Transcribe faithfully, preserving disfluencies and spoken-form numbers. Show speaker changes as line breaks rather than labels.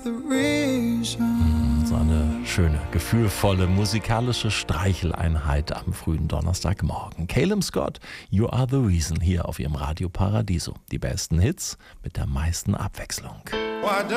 So eine schöne, gefühlvolle, musikalische Streicheleinheit am frühen Donnerstagmorgen. Calum Scott, You Are the Reason, hier auf ihrem Radio Paradiso. Die besten Hits mit der meisten Abwechslung.